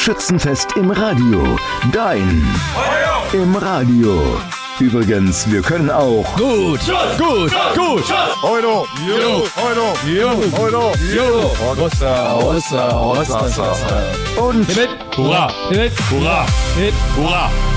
Schützenfest im Radio. Dein Feuer im Radio. Übrigens, wir können auch gut. Heute, und Hurra, hurra, hurra.